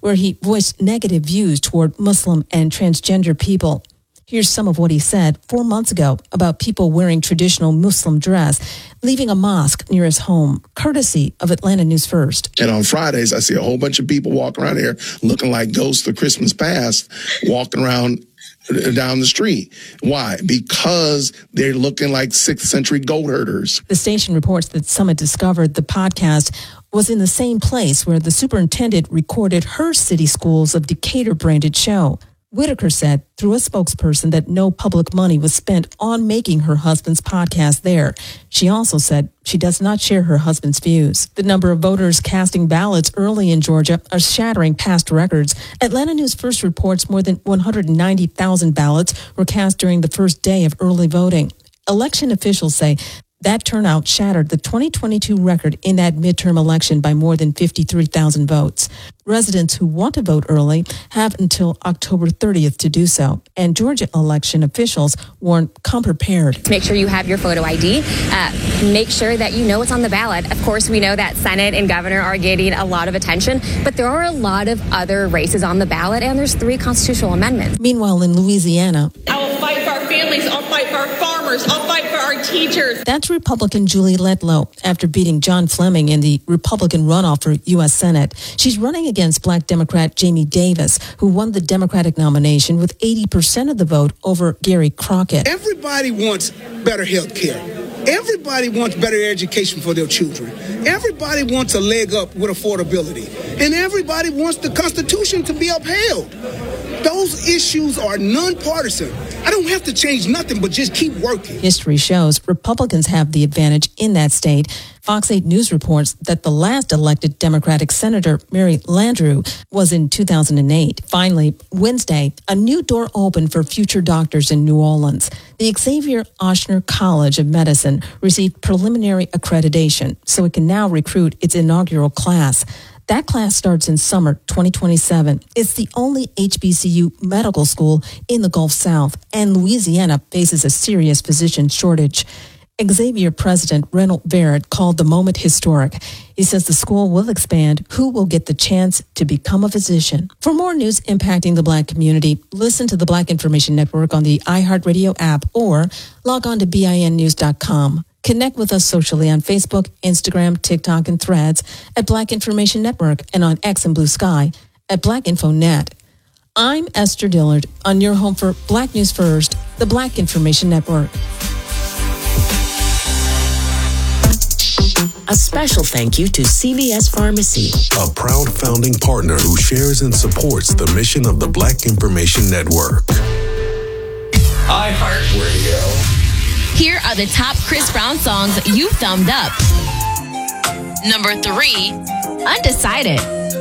where he voiced negative views toward Muslim and transgender people. Here's some of what he said 4 months ago about people wearing traditional Muslim dress, leaving a mosque near his home, courtesy of Atlanta News First. And on Fridays, I see a whole bunch of people walking around here looking like ghosts of Christmas past, walking around down the street. Why? Because they're looking like 6th century goat herders. The station reports that Summit discovered the podcast was in the same place where the superintendent recorded her City Schools of Decatur branded show. Whitaker said through a spokesperson that no public money was spent on making her husband's podcast there. She also said she does not share her husband's views. The number of voters casting ballots early in Georgia are shattering past records. Atlanta News First reports more than 190,000 ballots were cast during the first day of early voting. Election officials say that turnout shattered the 2022 record in that midterm election by more than 53,000 votes. Residents who want to vote early have until October 30th to do so. And Georgia election officials warn, come prepared. Make sure you have your photo ID. Make sure that you know what's on the ballot. Of course, we know that Senate and governor are getting a lot of attention, but there are a lot of other races on the ballot, and there's 3 constitutional amendments. Meanwhile, in Louisiana, I will fight for our families. I'll fight for our farmers. I'll fight for our teachers. That's Republican Julie Letlow after beating John Fleming in the Republican runoff for U.S. Senate. She's running against Black Democrat Jamie Davis, who won the Democratic nomination with 80% of the vote over Gary Crockett. Everybody wants better health care. Everybody wants better education for their children. Everybody wants a leg up with affordability. And everybody wants the Constitution to be upheld. Those issues are nonpartisan. I don't have to change nothing but just keep working. History shows Republicans have the advantage in that state. Fox 8 News reports that the last elected Democratic Senator, Mary Landrieu, was in 2008. Finally, Wednesday, a new door opened for future doctors in New Orleans. The Xavier Ochsner College of Medicine received preliminary accreditation, so it can now recruit its inaugural class. That class starts in summer 2027. It's the only HBCU medical school in the Gulf South, and Louisiana faces a serious physician shortage. Xavier President Reynold Verrett called the moment historic. He says the school will expand who will get the chance to become a physician. For more news impacting the Black community, listen to the Black Information Network on the iHeartRadio app or log on to BINnews.com. Connect with us socially on Facebook, Instagram, TikTok, and Threads at Black Information Network and on X and Blue Sky at Black Info Net. I'm Esther Dillard on your home for Black News First, the Black Information Network. A special thank you to CVS Pharmacy, a proud founding partner who shares and supports the mission of the Black Information Network. iHeartRadio. Here are the top Chris Brown songs you thumbed up. Number 3, Undecided.